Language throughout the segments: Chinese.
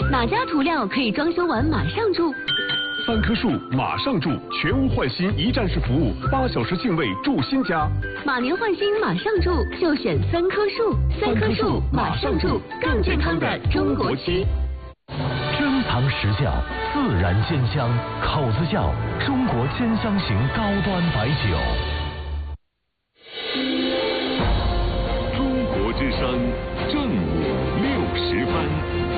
哪家涂料可以装修完马上住 ？3棵树马上住，全屋换新一站式服务，8小时净位住新家。 马年换新马上住，就选3棵树。3棵树马上住，更健康的中国区。 珍藏实窖，自然鲜香，口子窖中国兼香型高端白酒。 中国之声正午60分。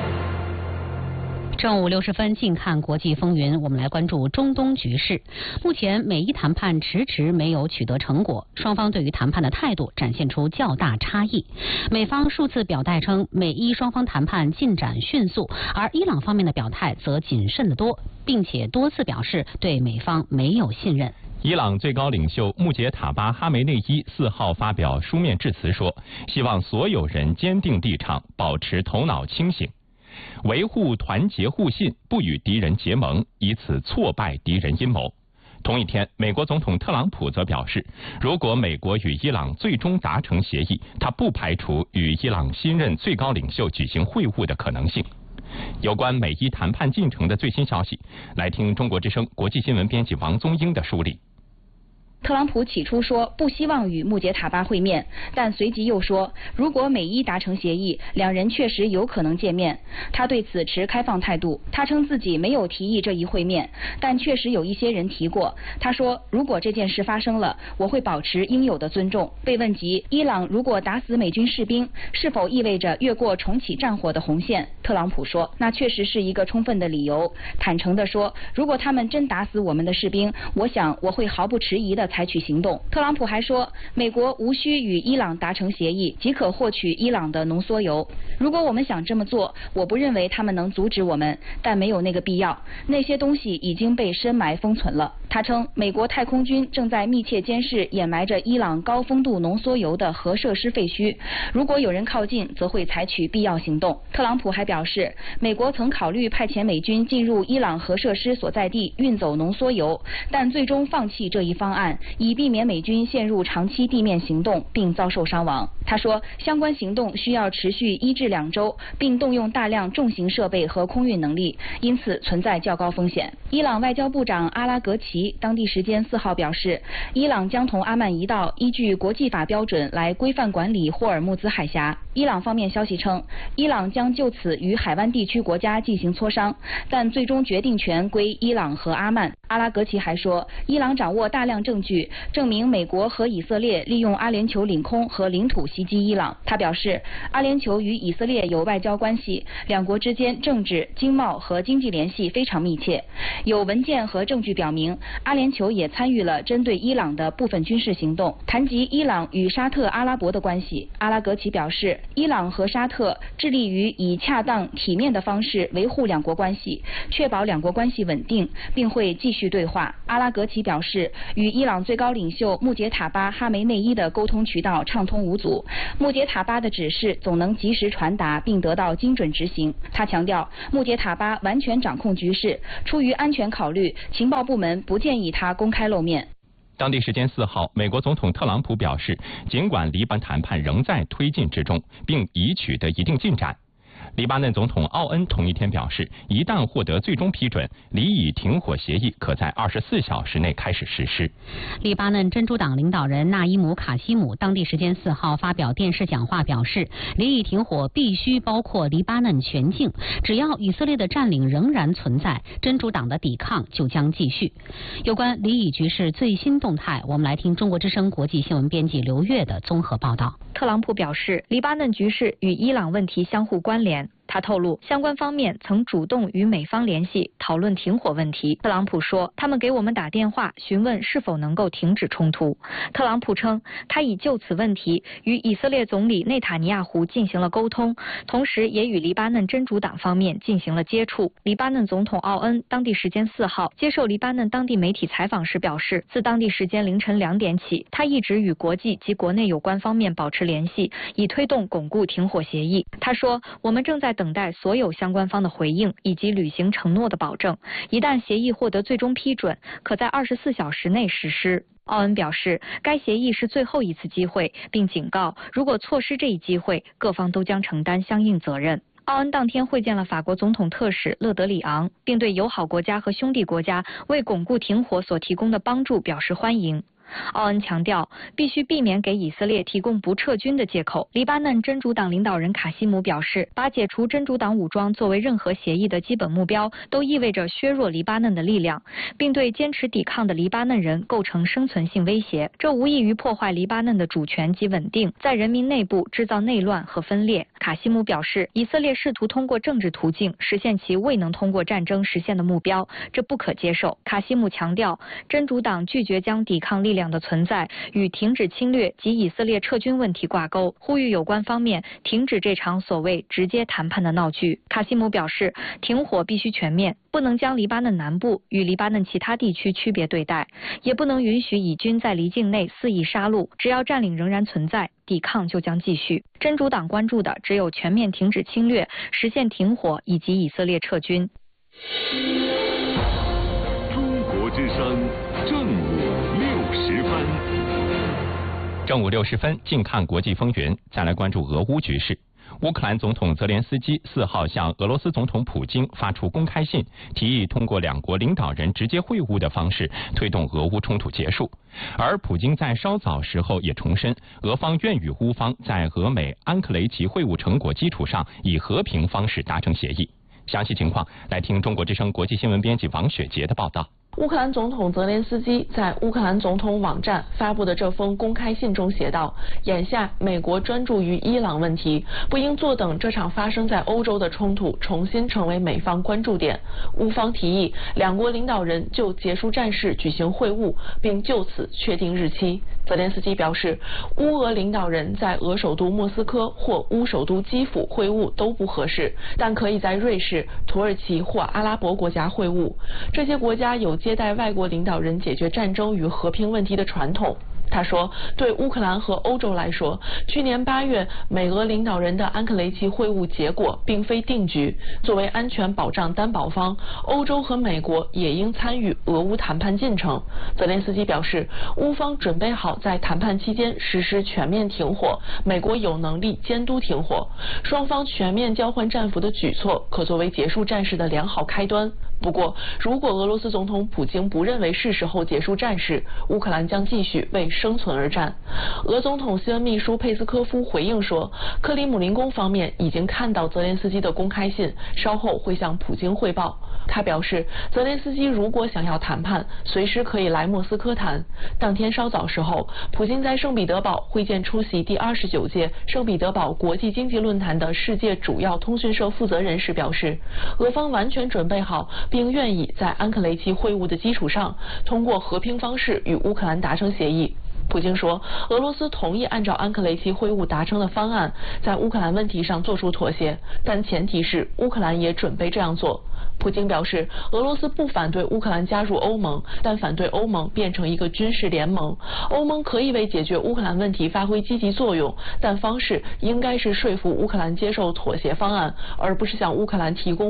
正午60分，近看国际风云，我们来关注中东局势。目前美伊谈判迟迟没有取得成果，双方对于谈判的态度展现出较大差异。美方数次表态称美伊双方谈判进展迅速，而伊朗方面的表态则谨慎得多，并且多次表示对美方没有信任。 伊朗最高领袖穆杰塔巴·哈梅内伊4号发表书面致辞说，希望所有人坚定立场，保持头脑清醒，维护团结互信，不与敌人结盟，以此挫败敌人阴谋。同一天，美国总统特朗普则表示，如果美国与伊朗最终达成协议，他不排除与伊朗新任最高领袖举行会晤的可能性。有关美伊谈判进程的最新消息，来听中国之声国际新闻编辑王宗英的梳理。 特朗普起初说不希望与穆杰塔巴会面，但随即又说，如果美伊达成协议，两人确实有可能见面。他对此持开放态度。他称自己没有提议这一会面，但确实有一些人提过。他说，如果这件事发生了，我会保持应有的尊重。被问及伊朗如果打死美军士兵，是否意味着越过重启战火的红线，特朗普说，那确实是一个充分的理由。坦诚地说，如果他们真打死我们的士兵，我想我会毫不迟疑地采取行动。特朗普还说，美国无需与伊朗达成协议，即可获取伊朗的浓缩铀。如果我们想这么做，我不认为他们能阻止我们，但没有那个必要。那些东西已经被深埋封存了。他称，美国太空军正在密切监视掩埋着伊朗高丰度浓缩铀的核设施废墟，如果有人靠近，则会采取必要行动。特朗普还表示，美国曾考虑派遣美军进入伊朗核设施所在地运走浓缩铀，但最终放弃这一方案，以避免美军陷入长期地面行动并遭受伤亡。他说，相关行动需要持续1至2周，并动用大量重型设备和空运能力，因此存在较高风险。伊朗外交部长阿拉格齐当地时间4号表示，伊朗将同阿曼一道依据国际法标准来规范管理霍尔木兹海峡。伊朗方面消息称，伊朗将就此与海湾地区国家进行磋商，但最终决定权归伊朗和阿曼。阿拉格齐还说，伊朗掌握大量证据，证明美国和以色列利用阿联酋领空和领土袭击伊朗。他表示，阿联酋与以色列有外交关系，两国之间政治、经贸和经济联系非常密切。有文件和证据表明，阿联酋也参与了针对伊朗的部分军事行动。谈及伊朗与沙特阿拉伯的关系，阿拉格齐表示，伊朗和沙特致力于以恰当体面的方式维护两国关系，确保两国关系稳定，并会继续对话。阿拉格齐表示，与伊朗最高领袖穆杰塔巴·哈梅内伊的沟通渠道畅通无阻，穆杰塔巴的指示总能及时传达并得到精准执行。他强调，穆杰塔巴完全掌控局势，出于安全考虑，情报部门不建议他公开露面。 当地时间4号，美国总统特朗普表示，尽管黎巴嫩谈判仍在推进之中，并已取得一定进展。黎巴嫩总统奥恩同一天表示，一旦获得最终批准，黎以停火协议可在24小时内开始实施。 黎巴嫩真主党领导人纳伊姆·卡西姆当地时间4号发表电视讲话，表示，黎以停火必须包括黎巴嫩全境，只要以色列的占领仍然存在，真主党的抵抗就将继续。有关黎以局势最新动态，我们来听中国之声国际新闻编辑刘月的综合报道。 特朗普表示，黎巴嫩局势与伊朗问题相互关联。他透露，相关方面曾主动与美方联系，讨论停火问题。特朗普说，他们给我们打电话，询问是否能够停止冲突。特朗普称，他已就此问题与以色列总理内塔尼亚胡进行了沟通，同时也与黎巴嫩真主党方面进行了接触。黎巴嫩总统奥恩当地时间4号接受黎巴嫩当地媒体采访时表示，自当地时间凌晨2点起，他一直与国际及国内有关方面保持联系，以推动巩固停火协议。他说，我们正在等待所有相关方的回应以及履行承诺的保证，一旦协议获得最终批准，可在24小时内实施。奥恩表示，该协议是最后一次机会，并警告，如果错失这一机会，各方都将承担相应责任。 奥恩当天会见了法国总统特使勒德里昂，并对友好国家和兄弟国家为巩固停火所提供的帮助表示欢迎。奥恩强调，必须避免给以色列提供不撤军的借口。黎巴嫩真主党领导人卡西姆表示，把解除真主党武装作为任何协议的基本目标，都意味着削弱黎巴嫩的力量，并对坚持抵抗的黎巴嫩人构成生存性威胁。这无异于破坏黎巴嫩的主权及稳定，在人民内部制造内乱和分裂。卡西姆表示，以色列试图通过政治途径实现其未能通过战争实现的目标，这不可接受。卡西姆强调，真主党拒绝将抵抗力量的存在与停止侵略及以色列撤军问题挂钩，呼吁有关方面停止这场所谓直接谈判的闹剧。卡西姆表示，停火必须全面，不能将黎巴嫩南部与黎巴嫩其他地区区别对待，也不能允许以军在黎境内肆意杀戮。只要占领仍然存在，抵抗就将继续。真主党关注的只有全面停止侵略、实现停火以及以色列撤军。 中国之声正午60分。 正午60分，近看国际风云，再来关注俄乌局势。乌克兰总统泽连斯基4号向俄罗斯总统普京发出公开信，提议通过两国领导人直接会晤的方式推动俄乌冲突结束。而普京在稍早时候也重申，俄方愿与乌方在俄美安克雷奇会晤成果基础上，以和平方式达成协议。详细情况来听中国之声国际新闻编辑王雪杰的报道。 乌克兰总统泽连斯基在乌克兰总统网站发布的这封公开信中写道，眼下美国专注于伊朗问题，不应坐等这场发生在欧洲的冲突重新成为美方关注点。乌方提议两国领导人就结束战事举行会晤，并就此确定日期。泽连斯基表示，乌俄领导人在俄首都莫斯科或乌首都基辅会晤都不合适，但可以在瑞士、土耳其或阿拉伯国家会晤。这些国家有接待外国领导人解决战争与和平问题的传统。他说，对乌克兰和欧洲来说，去年8月美俄领导人的安克雷奇会晤结果并非定局。作为安全保障担保方，欧洲和美国也应参与俄乌谈判进程。泽连斯基表示，乌方准备好在谈判期间实施全面停火，美国有能力监督停火。双方全面交换战俘的举措可作为结束战事的良好开端。不过，如果俄罗斯总统普京不认为是时候结束战事，乌克兰将继续为生存而战。俄总统新闻秘书佩斯科夫回应说，克里姆林宫方面已经看到泽连斯基的公开信，稍后会向普京汇报。他表示，泽连斯基如果想要谈判，随时可以来莫斯科谈。当天稍早时候，普京在圣彼得堡会见出席第29届圣彼得堡国际经济论坛的世界主要通讯社负责人时表示，俄方完全准备好并愿意在安克雷奇会晤的基础上，通过和平方式与乌克兰达成协议。普京说，俄罗斯同意按照安克雷奇会晤达成的方案，在乌克兰问题上做出妥协，但前提是乌克兰也准备这样做。普京表示，俄罗斯不反对乌克兰加入欧盟，但反对欧盟变成一个军事联盟。欧盟可以为解决乌克兰问题发挥积极作用，但方式应该是说服乌克兰接受妥协方案，而不是向乌克兰提供